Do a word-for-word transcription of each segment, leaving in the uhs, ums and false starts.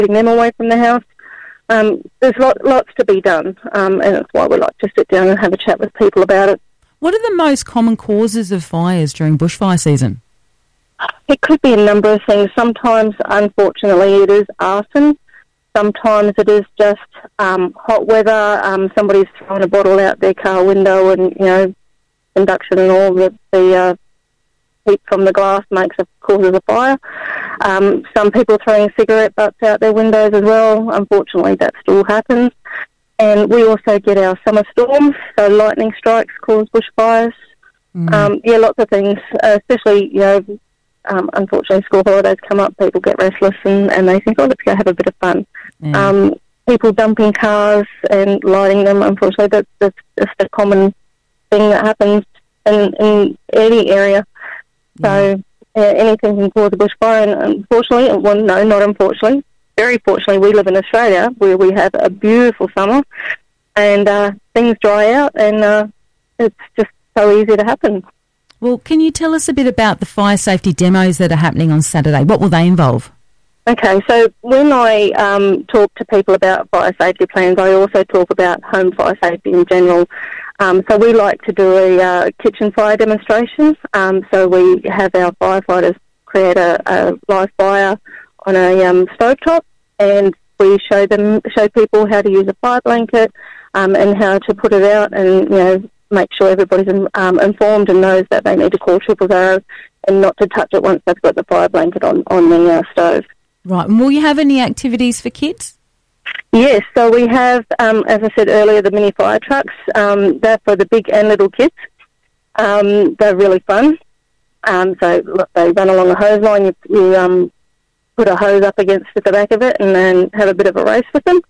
getting them away from the house. Um, there's lot, lots to be done, um, and that's why we like to sit down and have a chat with people about it. What are the most common causes of fires during bushfire season? It could be a number of things. Sometimes, unfortunately, it is arson. Sometimes it is just um, hot weather. Um, somebody's throwing a bottle out their car window, and you know, induction and all the, the uh, heat from the glass makes a causes a fire. Um, some people throwing cigarette butts out their windows as well. Unfortunately, that still happens. And we also get our summer storms, so lightning strikes cause bushfires. Mm. Um, yeah, lots of things, uh, especially, you know, um, unfortunately school holidays come up, people get restless and, and they think, oh, let's go have a bit of fun. Mm. Um, people dumping cars and lighting them, unfortunately, that, that's just a common thing that happens in, in any area. So uh, anything can cause a bushfire, and unfortunately, well, no, not unfortunately, very fortunately, we live in Australia where we have a beautiful summer and uh, things dry out and uh, it's just so easy to happen. Well, can you tell us a bit about the fire safety demos that are happening on Saturday? What will they involve? Okay, so when I um, talk to people about fire safety plans, I also talk about home fire safety in general. Um, so we like to do a uh, kitchen fire demonstration. Um, so we have our firefighters create a, a live fire on a um, stovetop, and we show them, show people how to use a fire blanket um, and how to put it out, and you know, make sure everybody's um, informed and knows that they need to call triple zero and not to touch it once they've got the fire blanket on on the uh, stove. Right. And will you have any activities for kids? Yes, so we have, um, as I said earlier, the mini fire trucks. Um, they're for the big and little kids. Um, they're really fun. Um, so look, they run along a hose line. You, you um, put a hose up against the back of it and then have a bit of a race with them.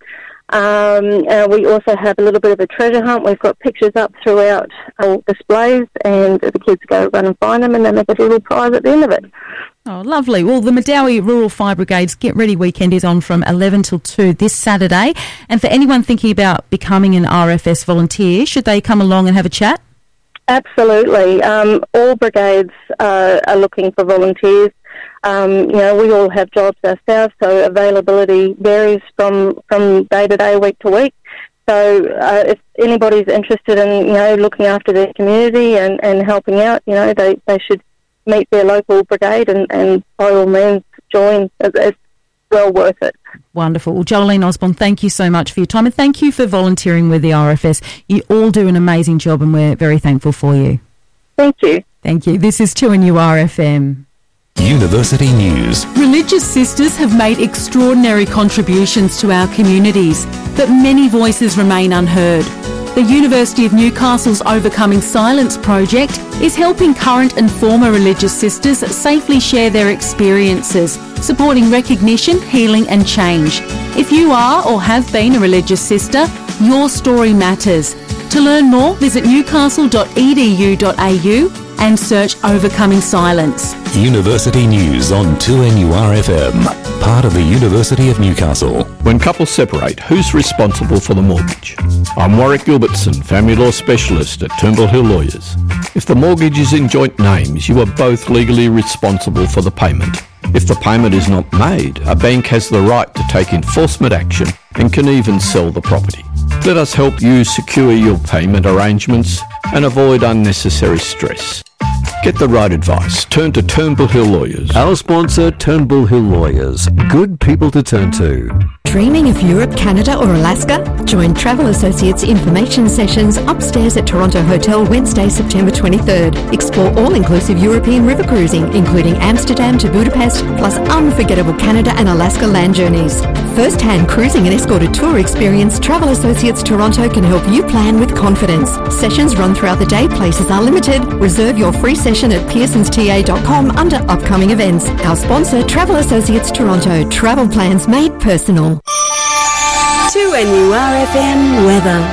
Um, uh, we also have a little bit of a treasure hunt. We've got pictures up throughout our displays, and the kids go run and find them, and then they get a little prize at the end of it. Oh, lovely. Well, the Medowie Rural Fire Brigade's Get Ready weekend is on from eleven till two this Saturday. And for anyone thinking about becoming an R F S volunteer, should they come along and have a chat? Absolutely. Um, all brigades uh, are looking for volunteers. Um, you know, we all have jobs ourselves, so availability varies from, from day to day, week to week. So uh, if anybody's interested in, you know, looking after their community and, and helping out, you know, they, they should meet their local brigade and, and by all means join. It's well worth it. Wonderful. Well, Jolene Osborne, thank you so much for your time, and thank you for volunteering with the R F S. You all do an amazing job and we're very thankful for you. Thank you. Thank you. This is two N U R F M. University News. Religious sisters have made extraordinary contributions to our communities, but many voices remain unheard. The University of Newcastle's Overcoming Silence project is helping current and former religious sisters safely share their experiences, supporting recognition, healing and change. If you are or have been a religious sister, your story matters. To learn more, visit newcastle dot e d u dot a u and search Overcoming Silence. University News on two N U R F M, part of the University of Newcastle. When couples separate, who's responsible for the mortgage? I'm Warwick Gilbertson, Family Law Specialist at Turnbull Hill Lawyers. If the mortgage is in joint names, you are both legally responsible for the payment. If the payment is not made, a bank has the right to take enforcement action and can even sell the property. Let us help you secure your payment arrangements and avoid unnecessary stress. Get the right advice. Turn to Turnbull Hill Lawyers. Our sponsor, Turnbull Hill Lawyers. Good people to turn to. Dreaming of Europe, Canada or Alaska? Join Travel Associates information sessions upstairs at Toronto Hotel Wednesday, September twenty-third. Explore all-inclusive European river cruising, including Amsterdam to Budapest, plus unforgettable Canada and Alaska land journeys. First-hand cruising and escorted tour experience, Travel Associates Toronto can help you plan with confidence. Sessions run throughout the day, places are limited. Reserve your free session at pearsons t a dot com under upcoming events. Our sponsor, Travel Associates Toronto. Travel plans made personal. two N U R F M weather.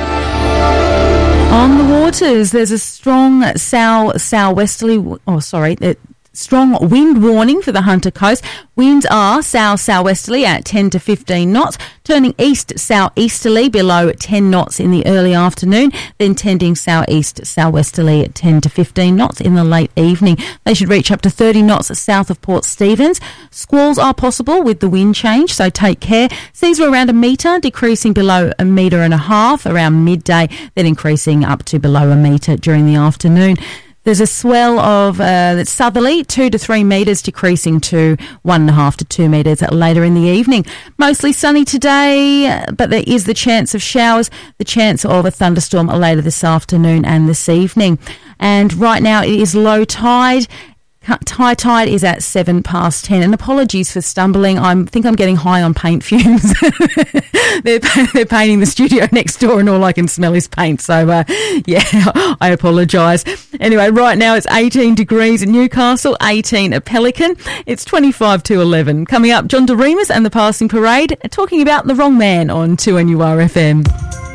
On the waters, there's a strong sou southwesterly, oh sorry, it, Strong wind warning for the Hunter Coast. Winds are south-southwesterly at ten to fifteen knots, turning east-southeasterly below ten knots in the early afternoon, then tending southeast-southwesterly at ten to fifteen knots in the late evening. They should reach up to thirty knots south of Port Stephens. Squalls are possible with the wind change, so take care. Seas were around a metre, decreasing below a metre and a half around midday, then increasing up to below a metre during the afternoon. There's a swell of uh, that's southerly, two to three metres, decreasing to one and a half to two metres later in the evening. Mostly sunny today, but there is the chance of showers, the chance of a thunderstorm later this afternoon and this evening. And right now it is low tide. High tide is at seven past ten, and apologies for stumbling. I think I'm getting high on paint fumes. they're, they're painting the studio next door, and all I can smell is paint. So, uh, yeah, I apologise. Anyway, right now it's eighteen degrees in Newcastle, eighteen at Pelican. It's twenty-five to eleven. Coming up, John DeRemus and the Passing Parade, talking about the wrong man on two N U R F M.